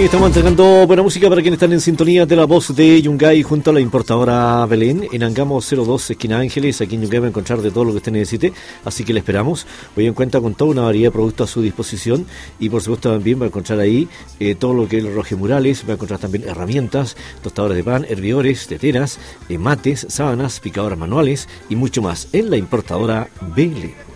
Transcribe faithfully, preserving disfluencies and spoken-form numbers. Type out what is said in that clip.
estamos entregando buena música para quienes están en sintonía de la voz de Yungay junto a la importadora Belén en Angamos cero dos, esquina Ángeles. Aquí en Yungay va a encontrar de todo lo que usted necesite, así que le esperamos. Hoy en cuenta con toda una variedad de productos a su disposición y por supuesto también va a encontrar ahí eh, todo lo que es el roje murales, va a encontrar también herramientas, tostadores de pan, hervidores, teteras, eh, mates, sábanas, picadoras manuales y mucho más en la importadora Belén.